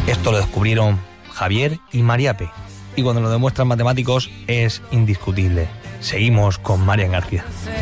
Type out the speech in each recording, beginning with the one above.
Esto lo descubrieron Javier y Mariape, y cuando lo demuestran matemáticos es indiscutible. Seguimos con Marian García.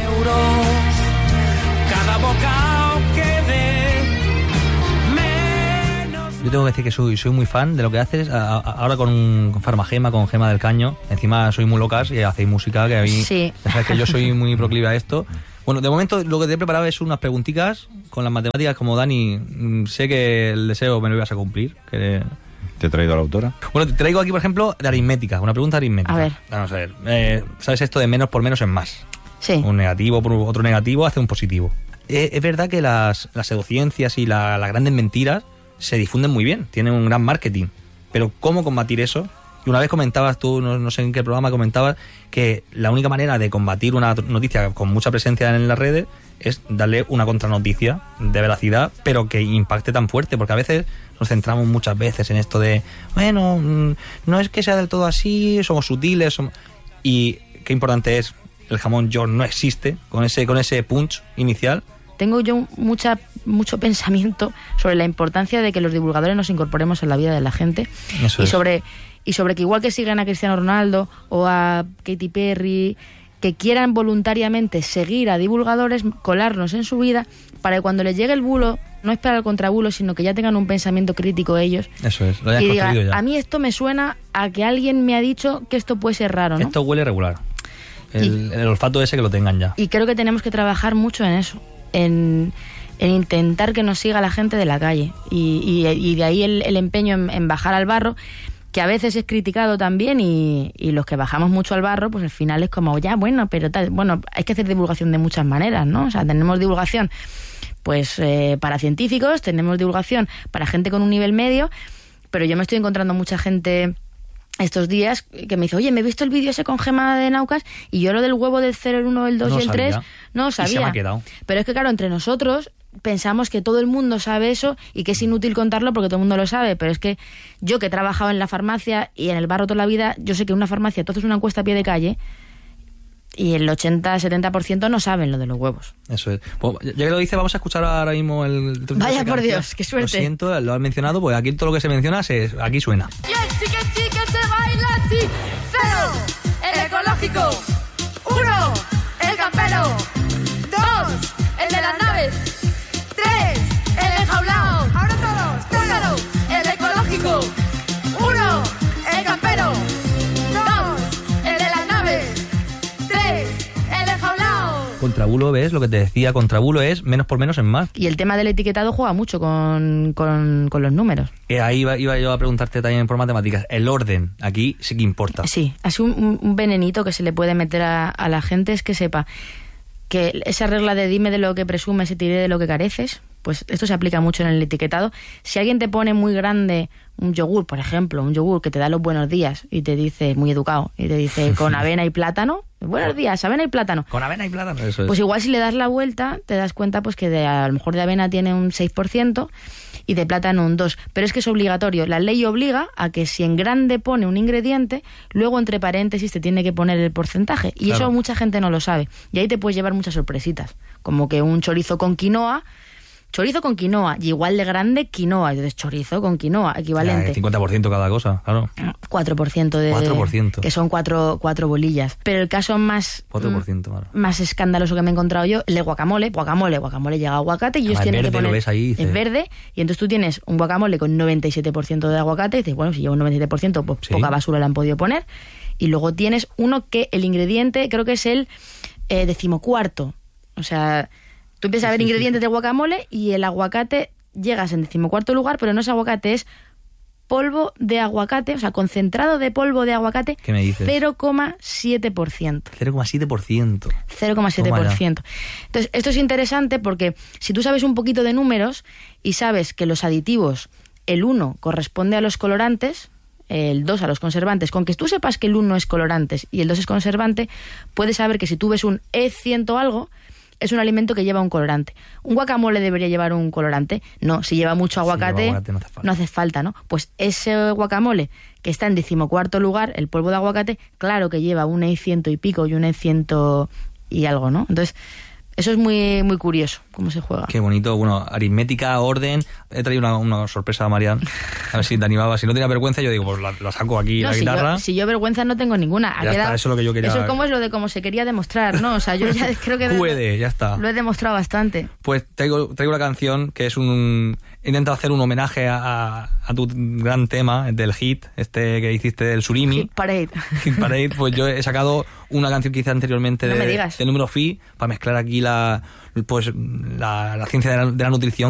Yo tengo que decir que soy muy fan de lo que haces. Ahora con Farmagema, con Gema del Caño. Encima soy muy locas y hacéis música que a mí... Sí. Ya sabes que yo soy muy proclive a esto. Bueno, de momento lo que te he preparado es unas preguntitas con las matemáticas. Como Dani, sé que el deseo me lo ibas a cumplir. Que... ¿Te he traído a la autora? Bueno, te traigo aquí, por ejemplo, de aritmética. Una pregunta de aritmética. A ver. Vamos a ver. ¿Sabes esto de menos por menos es más? Sí. Un negativo por otro negativo hace un positivo. Es verdad que las pseudociencias y las grandes mentiras se difunden muy bien, tienen un gran marketing. Pero ¿cómo combatir eso? Y una vez comentabas tú, no sé en qué programa comentabas, que la única manera de combatir una noticia con mucha presencia en las redes es darle una contranoticia de veracidad, pero que impacte tan fuerte, porque a veces nos centramos muchas veces en esto de, bueno, no es que sea del todo así, somos sutiles, y qué importante es, el jamón york no existe, con ese punch inicial. Tengo yo mucho pensamiento sobre la importancia de que los divulgadores nos incorporemos en la vida de la gente. Eso y sobre que igual que sigan a Cristiano Ronaldo o a Katy Perry, que quieran voluntariamente seguir a divulgadores, colarnos en su vida, para que cuando les llegue el bulo, no esperar el contrabulo, sino que ya tengan un pensamiento crítico ellos. Eso es, lo hayan y construido digan, ya. a mí esto me suena a que alguien me ha dicho que esto puede ser raro, ¿no? Esto huele regular. El olfato ese que lo tengan ya. Y creo que tenemos que trabajar mucho en eso, en intentar que nos siga la gente de la calle. Y de ahí el empeño en bajar al barro, que a veces es criticado también, y los que bajamos mucho al barro, pues al final es como, ya, bueno, pero tal, bueno, hay que hacer divulgación de muchas maneras, ¿no? O sea, tenemos divulgación pues para científicos, tenemos divulgación para gente con un nivel medio, pero yo me estoy encontrando mucha gente estos días que me dice, oye, me he visto el vídeo ese con Gema de Naucas y yo lo del huevo del 0, el 1, el 2 y el 3 no sabía. Y se me ha quedado. Pero es que claro, entre nosotros pensamos que todo el mundo sabe eso y que es inútil contarlo porque todo el mundo lo sabe, pero es que yo, que he trabajado en la farmacia y en el barro toda la vida, yo sé que en una farmacia tú haces una encuesta a pie de calle y el 80-70% no saben lo de los huevos. Eso es. Pues, ya que lo dice, vamos a escuchar ahora mismo el... Vaya por Dios, qué suerte. Lo siento, lo has mencionado, pues aquí todo lo que se menciona, aquí suena. Que se baila así. 0, el ecológico. 1, el campero. 2, el de las naves. 3, el enjaulado. Ahora todos, tócalo. El ecológico. 1, el campero. 2, el de las naves. 3, el enjaulado. Contrabulo, ¿ves? Lo que te decía, contrabulo es menos por menos es más. Y el tema del etiquetado juega mucho con los números. Ahí iba yo a preguntarte también por matemáticas. El orden, aquí sí que importa. Sí, así un venenito que se le puede meter a la gente es que sepa que esa regla de dime de lo que presumes y te diré de lo que careces, pues esto se aplica mucho en el etiquetado. Si alguien te pone muy grande un yogur, por ejemplo, un yogur que te da los buenos días y te dice, muy educado, y te dice con avena y plátano, buenos días, avena y plátano. Con avena y plátano, eso es. Pues igual si le das la vuelta, te das cuenta pues que a lo mejor de avena tiene un 6% y de plátano un 2%. Pero es que es obligatorio. La ley obliga a que si en grande pone un ingrediente, luego entre paréntesis te tiene que poner el porcentaje. Y claro, eso mucha gente no lo sabe. Y ahí te puedes llevar muchas sorpresitas. Como que un chorizo con quinoa, y igual de grande quinoa. Entonces, chorizo con quinoa, equivalente. 50% cada cosa, claro. 4% de... 4%. Que son cuatro bolillas. Pero el caso más... 4%, claro. Más escandaloso que me he encontrado yo, el de guacamole. Guacamole llega aguacate y ellos tienen que poner... Lo ves ahí, es verde, y entonces tú tienes un guacamole con 97% de aguacate y dices, bueno, si lleva un 97%, pues sí, poca basura le han podido poner. Y luego tienes uno que el ingrediente, creo que es el 14º. O sea... Tú empiezas a ver ingredientes de guacamole y el aguacate llegas en 14º lugar, pero no es aguacate, es polvo de aguacate, o sea, concentrado de polvo de aguacate. ¿Qué me dices? 0,7%. 0,7%. 0,7%. Entonces, esto es interesante porque si tú sabes un poquito de números y sabes que los aditivos, el 1 corresponde a los colorantes, el 2 a los conservantes, con que tú sepas que el 1 es colorantes y el 2 es conservante, puedes saber que si tú ves un E100 algo, es un alimento que lleva un colorante. ¿Un guacamole debería llevar un colorante? No, si lleva mucho aguacate, no hace falta, ¿no? Pues ese guacamole que está en 14º lugar, el polvo de aguacate, claro que lleva un E100 y pico y un E100 y algo, ¿no? Entonces, Eso es muy, muy curioso, cómo se juega. Qué bonito. Bueno, aritmética, orden. He traído una sorpresa a Marian. A ver si te animaba. Si no tenía vergüenza, yo digo, pues la saco aquí, la guitarra. Si yo vergüenza no tengo ninguna. Ya está, eso es lo que yo quería. Eso es como es lo de cómo se quería demostrar, ¿no? O sea, yo ya creo que... Puede, ya está. Lo he demostrado bastante. Pues traigo una canción que es he intentado hacer un homenaje a tu gran tema del hit, que hiciste del Surimi. Hit Parade. Hit Parade, pues yo he sacado una canción que hice anteriormente No me digas. de número Phi, para mezclar aquí la ciencia de la nutrición